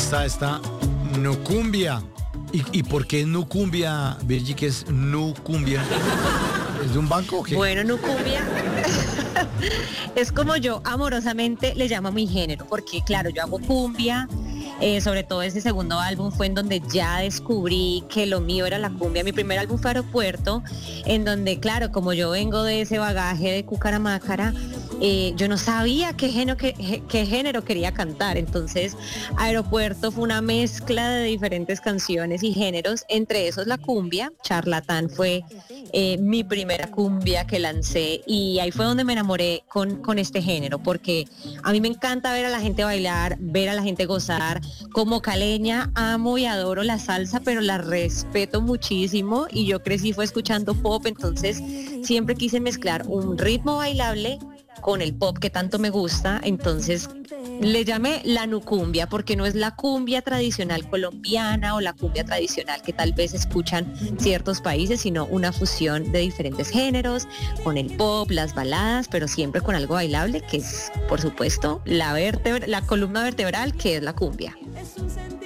está esta Nucumbia. ¿Y por qué Nucumbia, Virgi, que es Nucumbia? ¿Es de un banco o qué? Bueno, Nucumbia es como yo amorosamente le llamo a mi género, porque claro, yo hago cumbia, sobre todo ese segundo álbum fue en donde ya descubrí que lo mío era la cumbia. Mi primer álbum fue Aeropuerto, en donde claro, como yo vengo de ese bagaje de Cucaramácara, yo no sabía qué género quería cantar. Entonces Aeropuerto fue una mezcla de diferentes canciones y géneros, entre esos la cumbia. Charlatán fue mi primera cumbia que lancé y ahí fue donde me enamoré con este género, porque a mí me encanta ver a la gente bailar, ver a la gente gozar. Como caleña amo y adoro la salsa, pero la respeto muchísimo y yo crecí fue escuchando pop, entonces siempre quise mezclar un ritmo bailable con el pop que tanto me gusta. Entonces le llamé la nucumbia porque no es la cumbia tradicional colombiana o la cumbia tradicional que tal vez escuchan ciertos países, sino una fusión de diferentes géneros, con el pop, las baladas, pero siempre con algo bailable, que es, por supuesto, la columna vertebral, que es la cumbia.